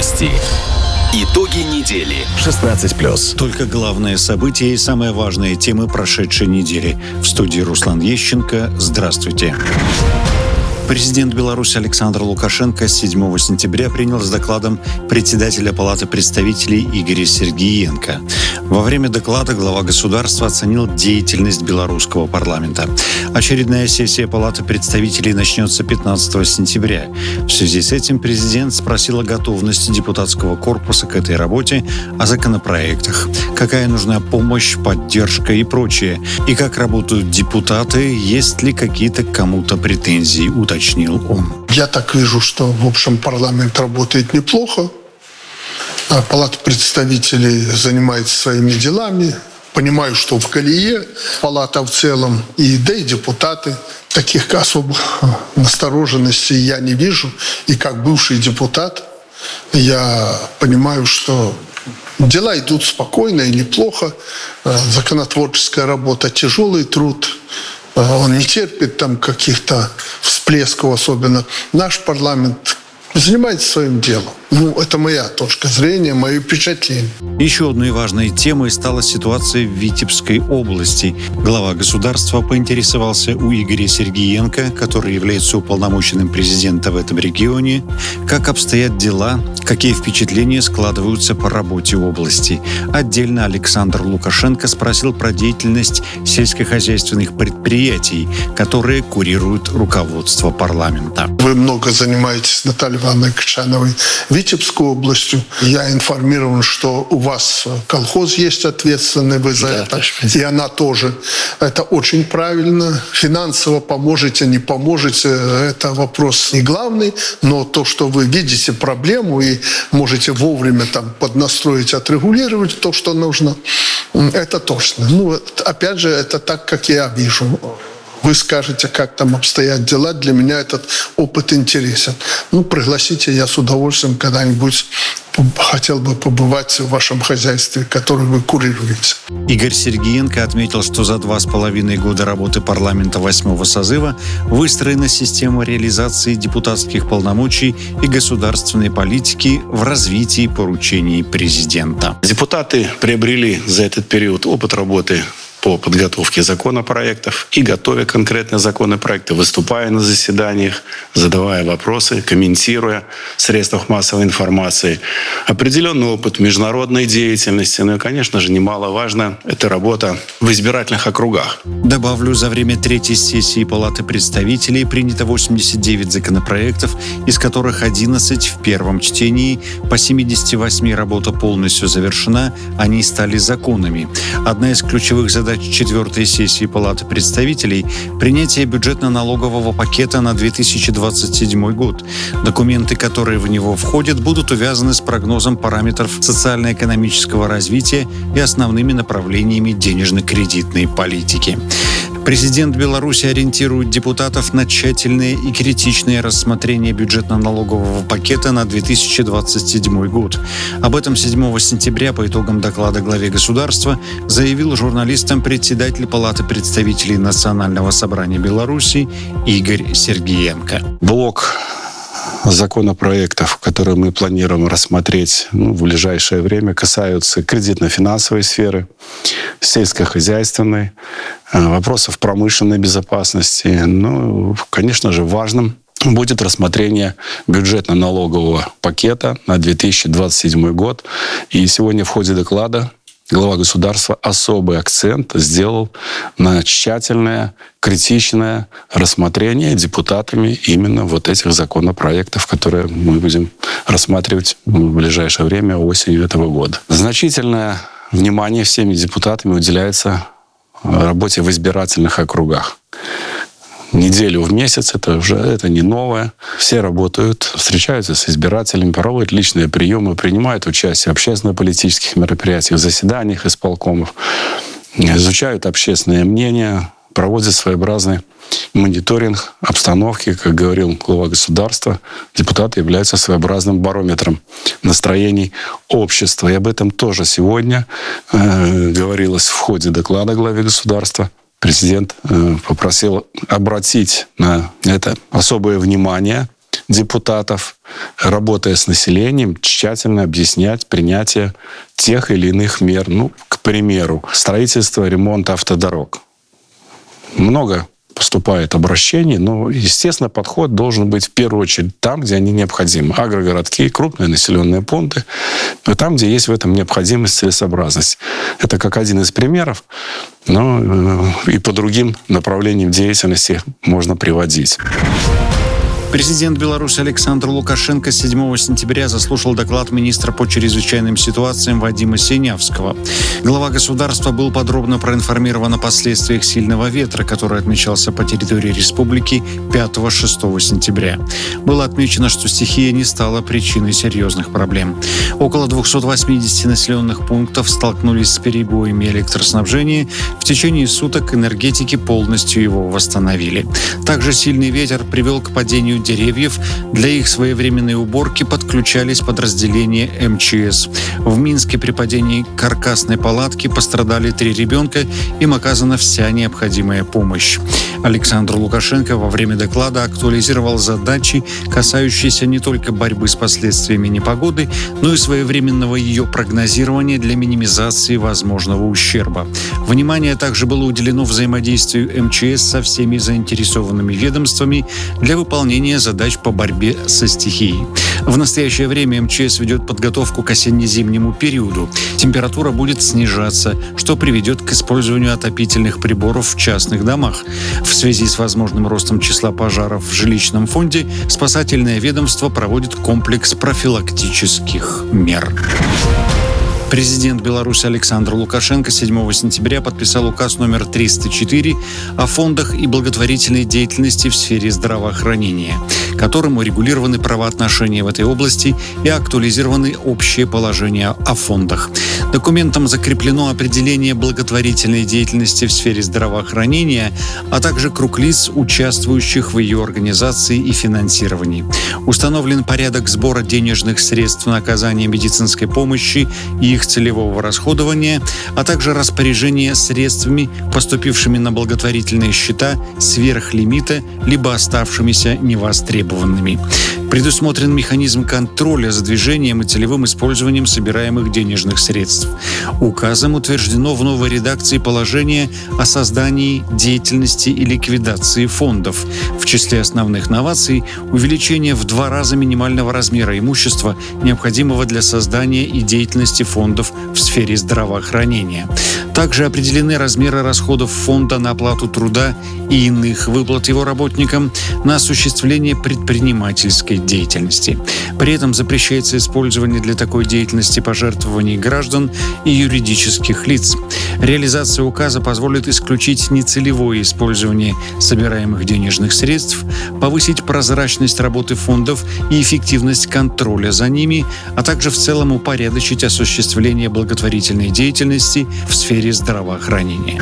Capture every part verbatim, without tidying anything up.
Новости. Итоги недели. шестнадцать плюс. Только главные события и самые важные темы прошедшей недели. В студии Руслан Ещенко. Здравствуйте. Президент Беларуси Александр Лукашенко седьмого сентября принял с докладом председателя Палаты представителей Игоря Сергиенко. Во время доклада глава государства оценил деятельность белорусского парламента. Очередная сессия Палаты представителей начнется пятнадцатого сентября. В связи с этим президент спросил о готовности депутатского корпуса к этой работе, о законопроектах, какая нужна помощь, поддержка и прочее, и как работают депутаты, есть ли какие-то к кому-то претензии, уточнил он. Я так вижу, что, в общем, парламент работает неплохо. Палата представителей занимается своими делами. Понимаю, что в колее палата в целом, и да и депутаты. Таких особых настороженностей я не вижу. И как бывший депутат я понимаю, что дела идут спокойно и неплохо. Законотворческая работа – тяжелый труд. Он не терпит там каких-то всплесков особенно. Наш парламент занимается своим делом. Ну, это моя точка зрения, мои впечатления. Еще одной важной темой стала ситуация в Витебской области. Глава государства поинтересовался у Игоря Сергиенко, который является уполномоченным президента в этом регионе, как обстоят дела, какие впечатления складываются по работе области. Отдельно Александр Лукашенко спросил про деятельность сельскохозяйственных предприятий, которые курирует руководство парламента. Вы много занимаетесь, Натальей Ивановной Качановой, Витебской областью. Я информирован, что у вас колхоз есть ответственный, вы за да, это. И она тоже. Это очень правильно. Финансово поможете, не поможете, это вопрос не главный. Но то, что вы видите проблему и можете вовремя там поднастроить, отрегулировать то, что нужно, это точно. Ну, опять же, это так, как я вижу. Вы скажете, как там обстоят дела. Для меня этот опыт интересен. Ну, пригласите, я с удовольствием когда-нибудь хотел бы побывать в вашем хозяйстве, которое вы курируете. Игорь Сергиенко отметил, что за два с половиной года работы парламента восьмого созыва выстроена система реализации депутатских полномочий и государственной политики в развитии поручений президента. Депутаты приобрели за этот период опыт работы по подготовке законопроектов и готовя конкретные законопроекты, выступая на заседаниях, задавая вопросы, комментируя в средствах массовой информации. Определенный опыт международной деятельности, ну и, конечно же, немаловажно, это работа в избирательных округах. Добавлю, за время третьей сессии Палаты представителей принято восемьдесят девять законопроектов, из которых одиннадцать в первом чтении. По семидесяти восьми работа полностью завершена, они стали законами. Одна из ключевых задач четвертой сессии Палаты представителей – принятие бюджетно-налогового пакета на две тысячи двадцать седьмой год. Документы, которые в него входят, будут увязаны с прогнозом параметров социально-экономического развития и основными направлениями денежно-кредитной политики. Президент Беларуси ориентирует депутатов на тщательное и критичное рассмотрение бюджетно-налогового пакета на две тысячи двадцать седьмой год. Об этом седьмого сентября по итогам доклада главе государства заявил журналистам председатель Палаты представителей Национального собрания Беларуси Игорь Сергиенко. Блок законопроектов, которые мы планируем рассмотреть ну, в ближайшее время, касаются кредитно-финансовой сферы, сельскохозяйственной, вопросов промышленной безопасности. Ну, конечно же, важным будет рассмотрение бюджетно-налогового пакета на две тысячи двадцать седьмой год. И сегодня в ходе доклада глава государства особый акцент сделал на тщательное, критичное рассмотрение депутатами именно вот этих законопроектов, которые мы будем рассматривать в ближайшее время, осенью этого года. Значительное внимание всеми депутатами уделяется работе в избирательных округах. Неделю в месяц, это уже это не новое. Все работают, встречаются с избирателями, проводят личные приемы, принимают участие в общественно-политических мероприятиях, заседаниях исполкомов, изучают общественное мнение, проводят своеобразный мониторинг обстановки. Как говорил глава государства, депутаты являются своеобразным барометром настроений общества. И об этом тоже сегодня э, говорилось в ходе доклада главы государства. Президент попросил обратить на это особое внимание депутатов, работая с населением, тщательно объяснять принятие тех или иных мер. Ну, к примеру, строительство, ремонт автодорог. Много поступает обращений, но, естественно, подход должен быть в первую очередь там, где они необходимы. Агрогородки, крупные населенные пункты, там, где есть в этом необходимость, целесообразность. Это как один из примеров, но и по другим направлениям деятельности можно приводить. Президент Беларуси Александр Лукашенко седьмого сентября заслушал доклад министра по чрезвычайным ситуациям Вадима Синявского. Глава государства был подробно проинформирован о последствиях сильного ветра, который отмечался по территории республики пятого-шестого сентября. Было отмечено, что стихия не стала причиной серьезных проблем. Около двухсот восьмидесяти населенных пунктов столкнулись с перебоями электроснабжения. В течение суток энергетики полностью его восстановили. Также сильный ветер привел к падению деревьев. Для их своевременной уборки подключались подразделения эм че эс. В Минске при падении каркасной палатки пострадали три ребенка. Им оказана вся необходимая помощь. Александр Лукашенко во время доклада актуализировал задачи, касающиеся не только борьбы с последствиями непогоды, но и своевременного ее прогнозирования для минимизации возможного ущерба. Внимание также было уделено взаимодействию эм че эс со всеми заинтересованными ведомствами для выполнения задач по борьбе со стихией. В настоящее время эм че эс ведет подготовку к осенне-зимнему периоду. Температура будет снижаться, что приведет к использованию отопительных приборов в частных домах. В связи с возможным ростом числа пожаров в жилищном фонде спасательное ведомство проводит комплекс профилактических мер. Президент Беларуси Александр Лукашенко седьмого сентября подписал указ номер триста четыре о фондах и благотворительной деятельности в сфере здравоохранения, которым урегулированы правоотношения в этой области и актуализированы общие положения о фондах. Документом закреплено определение благотворительной деятельности в сфере здравоохранения, а также круг лиц, участвующих в ее организации и финансировании. Установлен порядок сбора денежных средств на оказание медицинской помощи и их целевого расходования, а также распоряжение средствами, поступившими на благотворительные счета сверх лимита, либо оставшимися невостребованными. Предусмотрен механизм контроля за движением и целевым использованием собираемых денежных средств. Указом утверждено в новой редакции положение о создании, деятельности и ликвидации фондов. В числе основных новаций – увеличение в два раза минимального размера имущества, необходимого для создания и деятельности фондов в сфере здравоохранения. Также определены размеры расходов фонда на оплату труда и иных выплат его работникам, на осуществление предпринимательской деятельности. При этом запрещается использование для такой деятельности пожертвований граждан и юридических лиц. Реализация указа позволит исключить нецелевое использование собираемых денежных средств, повысить прозрачность работы фондов и эффективность контроля за ними, а также в целом упорядочить осуществление благотворительной деятельности в сфере здравоохранения.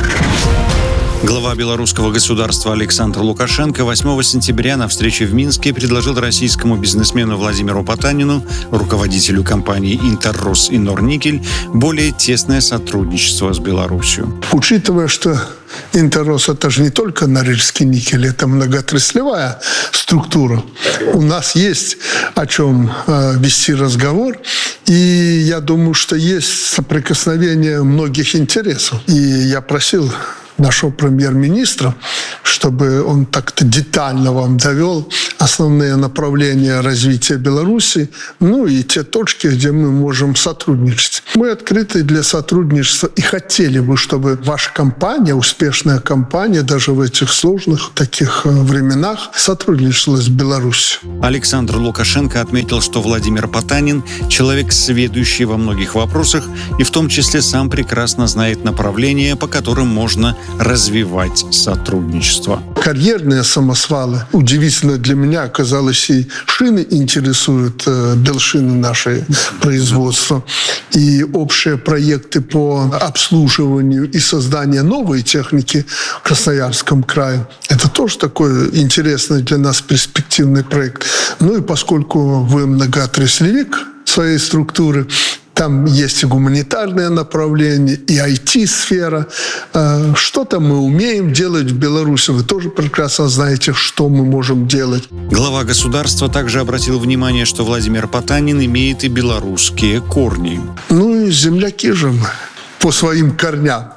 Глава белорусского государства Александр Лукашенко восьмого сентября на встрече в Минске предложил российскому бизнесмену Владимиру Потанину, руководителю компании «Интеррос» и «Норникель», более тесное сотрудничество с Беларусью. Учитывая, что «Интеррос» — это же не только Норильский никель, это многоотраслевая структура. У нас есть о чем э, вести разговор, и я думаю, что есть соприкосновение многих интересов. И я просил нашего премьер-министра, чтобы он так-то детально вам довел основные направления развития Беларуси, ну и те точки, где мы можем сотрудничать. Мы открыты для сотрудничества и хотели бы, чтобы ваша компания, успешная компания, даже в этих сложных таких временах, сотрудничала с Беларусью. Александр Лукашенко отметил, что Владимир Потанин – человек, сведущий во многих вопросах, и в том числе сам прекрасно знает направления, по которым можно развивать сотрудничество. Карьерные самосвалы. Удивительно для меня оказалось, и шины интересуют, э, белшины наши производства. И общие проекты по обслуживанию и созданию новой техники в Красноярском крае. Это тоже такой интересный для нас перспективный проект. Ну и поскольку вы многоотраслевик своей структуры, Там есть и гуманитарное направление, и ай ти-сфера. Что-то мы умеем делать в Беларуси. Вы тоже прекрасно знаете, что мы можем делать. Глава государства также обратил внимание, что Владимир Потанин имеет и белорусские корни. Ну и земляки же мы. По своим корням.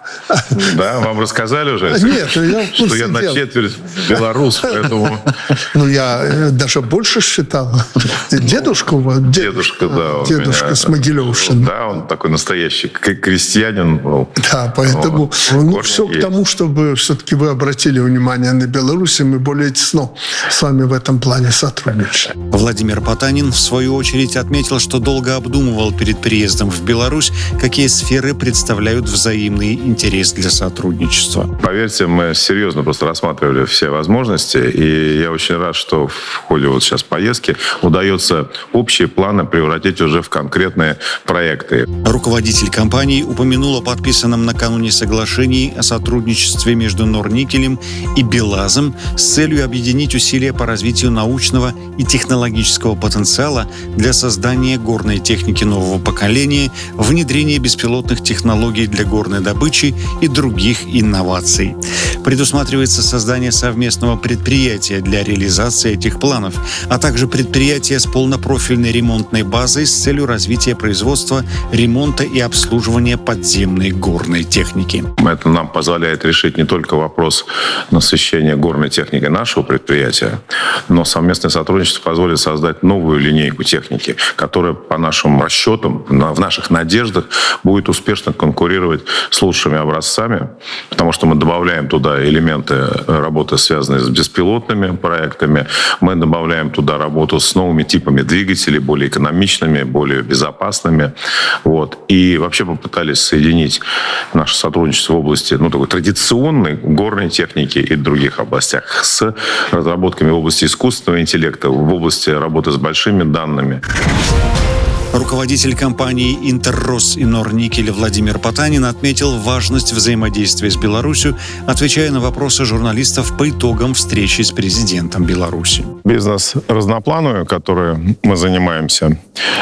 Да, вам рассказали уже? Нет, я что я на четверть белорус, поэтому... Ну, я даже больше считал. Дедушка у вас? Дедушка, да. Дедушка с Могилевщины. Да, он такой настоящий крестьянин был. Да, поэтому ну, все к тому, чтобы все-таки вы обратили внимание на Беларусь, и мы более тесно с вами в этом плане сотрудничаем. Владимир Потанин, в свою очередь, отметил, что долго обдумывал перед приездом в Беларусь, какие сферы представляют взаимный интерес для сотрудничества. Поверьте, мы серьезно просто рассматривали все возможности, и я очень рад, что в ходе вот сейчас поездки удается общие планы превратить уже в конкретные проекты. Руководитель компании упомянул о подписанном накануне соглашении о сотрудничестве между Норникелем и Белазом с целью объединить усилия по развитию научного и технологического потенциала для создания горной техники нового поколения, внедрения беспилотных технологий для горной добычи и других инноваций. Предусматривается создание совместного предприятия для реализации этих планов, а также предприятия с полнопрофильной ремонтной базой с целью развития производства, ремонта и обслуживания подземной горной техники. Это нам позволяет решить не только вопрос насыщения горной техникой нашего предприятия, но совместное сотрудничество позволит создать новую линейку техники, которая, по нашим расчетам, в наших надеждах, будет успешно конкурировать с лучшими образцами, потому что мы добавляем туда элементы работы, связанные с беспилотными проектами, мы добавляем туда работу с новыми типами двигателей, более экономичными, более безопасными. Вот. И вообще попытались соединить наше сотрудничество в области ну, такой традиционной горной техники и других областях с разработками в области искусственного интеллекта, в области работы с большими данными. Руководитель компании «Интеррос» и «Норникель» Владимир Потанин отметил важность взаимодействия с Беларусью, отвечая на вопросы журналистов по итогам встречи с президентом Беларуси. Бизнес разноплановый, который мы занимаемся.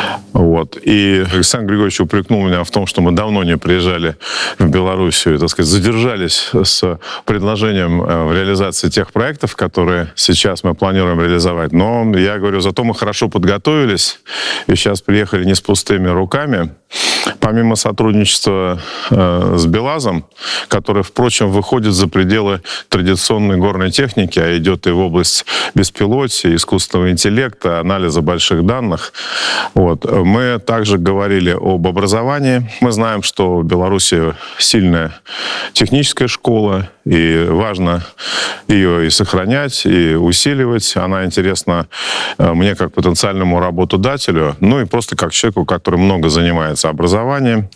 Вот. И Александр Григорьевич упрекнул меня в том, что мы давно не приезжали в Белоруссию, так сказать, задержались с предложением в реализации тех проектов, которые сейчас мы планируем реализовать. Но я говорю, зато мы хорошо подготовились и сейчас приехали не с пустыми руками. Помимо сотрудничества э, с Белазом, которое, впрочем, выходит за пределы традиционной горной техники, а идет и в область беспилотия, искусственного интеллекта, анализа больших данных, вот, мы также говорили об образовании. Мы знаем, что в Беларуси сильная техническая школа, и важно ее и сохранять, и усиливать. Она интересна мне как потенциальному работодателю, ну и просто как человеку, который много занимается образованием.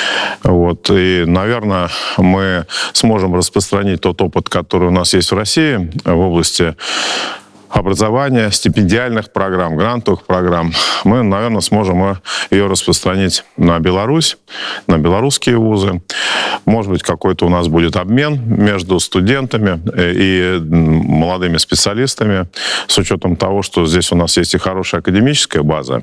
Вот. И, наверное, мы сможем распространить тот опыт, который у нас есть в России в области образования, стипендиальных программ, грантовых программ. Мы, наверное, сможем ее распространить на Беларусь, на белорусские вузы. Может быть, какой-то у нас будет обмен между студентами и молодыми специалистами, с учетом того, что здесь у нас есть и хорошая академическая база,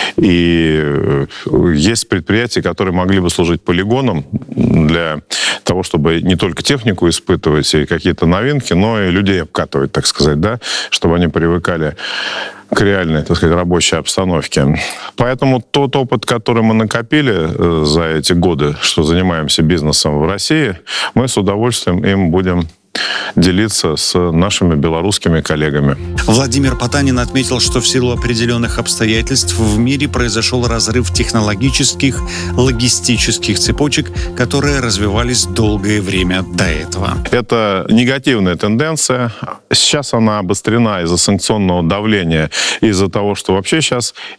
и есть предприятия, которые могли бы служить полигоном для того, чтобы не только технику испытывать и какие-то новинки, но и людей обкатывать, так сказать, да, чтобы они привыкали к реальной, так сказать, рабочей обстановке. Поэтому тот опыт, который мы накопили за эти годы, что занимаемся бизнесом в России, мы с удовольствием им будем делиться с нашими белорусскими коллегами. Владимир Потанин отметил, что в силу определенных обстоятельств в мире произошел разрыв технологических, логистических цепочек, которые развивались долгое время до этого. Это негативная тенденция. Сейчас она обострена из-за санкционного давления, из-за того, что вообще сейчас